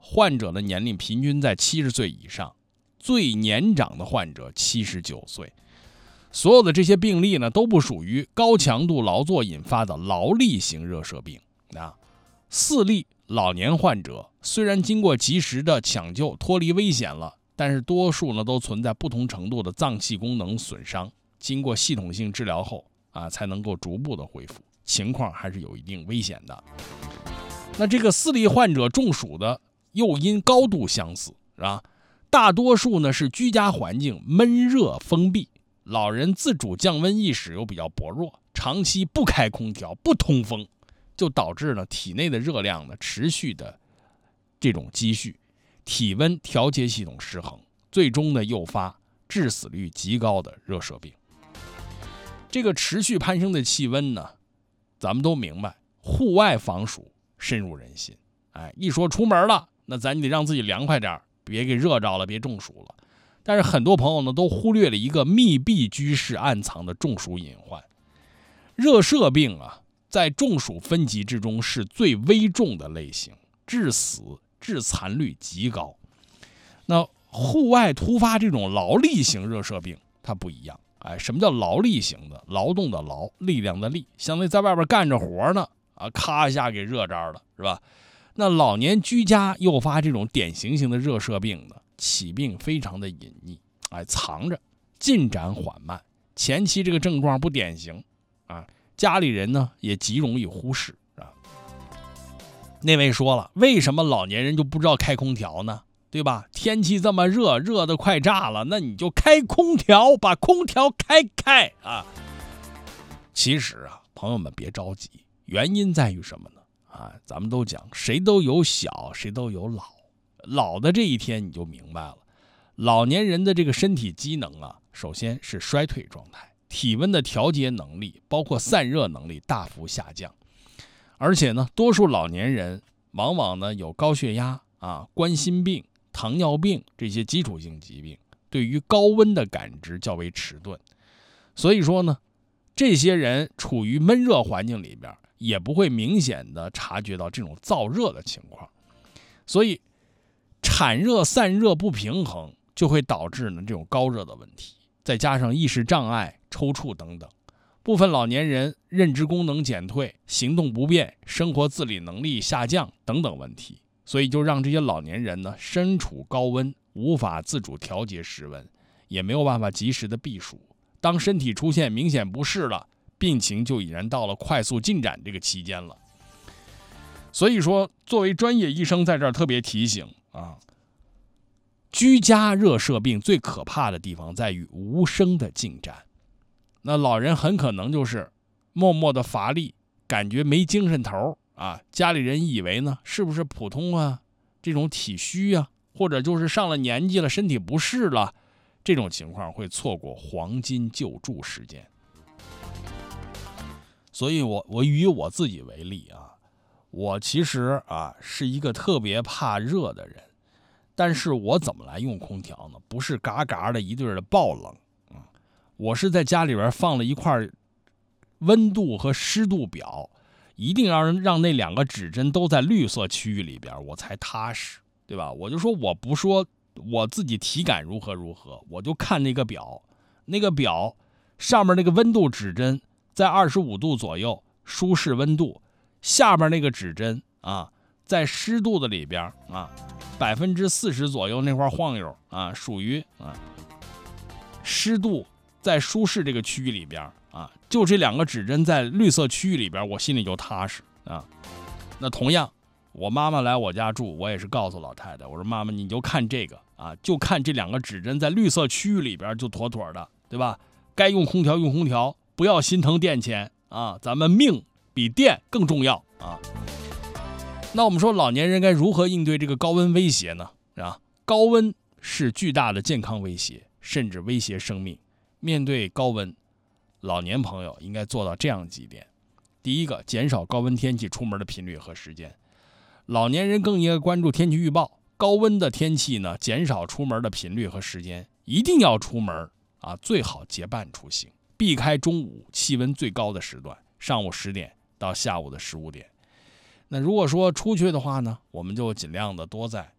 患者的年龄平均在70岁以上，最年长的患者79岁。所有的这些病例呢，都不属于高强度劳作引发的劳力型热射病啊。4例老年患者虽然经过及时的抢救脱离危险了，但是多数呢都存在不同程度的脏器功能损伤，经过系统性治疗后才能够逐步的恢复，情况还是有一定危险的。那这个4例患者中暑的诱因高度相似啊，大多数呢是居家环境闷热封闭，老人自主降温意识又比较薄弱，长期不开空调不通风，就导致呢体内的热量呢持续的这种积蓄，体温调节系统失衡，最终呢诱发致死率极高的热射病。这个持续攀升的气温呢，咱们都明白，户外防暑深入人心。一说出门了，那咱得让自己凉快点，别给热着了，别中暑了。但是很多朋友呢都忽略了一个密闭居室暗藏的中暑隐患。热射病在中暑分级之中是最危重的类型，致死致残率极高。那户外突发这种劳力型热射病它不一样。什么叫劳力型的？劳动的劳，力量的力，相当于在外边干着活呢咔一下给热这儿了，是吧？那老年居家诱发这种典型性的热射病呢，起病非常的隐匿，藏着，进展缓慢，前期这个症状不典型家里人呢也极容易忽视那位说了，为什么老年人就不知道开空调呢？对吧？天气这么热，热得快炸了，那你就开空调，把空调开其实朋友们别着急，原因在于什么呢？咱们都讲，谁都有小，谁都有老，老的这一天你就明白了。老年人的这个身体机能首先是衰退状态，体温的调节能力包括散热能力大幅下降，而且呢，多数老年人往往呢有高血压冠心病、糖尿病这些基础性疾病，对于高温的感知较为迟钝。所以说呢，这些人处于闷热环境里边，也不会明显的察觉到这种燥热的情况，所以产热散热不平衡就会导致呢这种高热的问题，再加上意识障碍、抽搐等等，部分老年人认知功能减退、行动不便、生活自理能力下降等等问题，所以就让这些老年人呢身处高温，无法自主调节室温，也没有办法及时的避暑。当身体出现明显不适了，病情就已然到了快速进展这个期间了。所以说，作为专业医生在这儿特别提醒居家热射病最可怕的地方在于无声的进展。那老人很可能就是默默的乏力，感觉没精神头家里人以为呢是不是普通这种体虚或者就是上了年纪了身体不适了，这种情况会错过黄金救助时间。所以我以我自己为例我其实是一个特别怕热的人，但是我怎么来用空调呢？不是嘎嘎的一对的爆冷我是在家里边放了一块温度和湿度表，一定要让那2个指针都在绿色区域里边，我才踏实，对吧？我就说我不说我自己体感如何，我就看那个表，那个表上面那个温度指针在25度左右，舒适温度，下边那个指针在湿度的里边40%左右那块晃悠属于湿度在舒适这个区域里边就这2个指针在绿色区域里边，我心里就踏实那同样，我妈妈来我家住，我也是告诉老太太，我说妈妈你就看这个就看这2个指针在绿色区域里边就妥妥的，对吧？该用空调用空调，不要心疼电钱咱们命比电更重要那我们说老年人该如何应对这个高温威胁呢？高温是巨大的健康威胁，甚至威胁生命。面对高温，老年朋友应该做到这样几点。第一个，减少高温天气出门的频率和时间。老年人更应该关注天气预报，高温的天气呢，减少出门的频率和时间，一定要出门最好结伴出行，避开中午气温最高的时段，上午10点到下午的15点。那如果说出去的话呢，我们就尽量的多在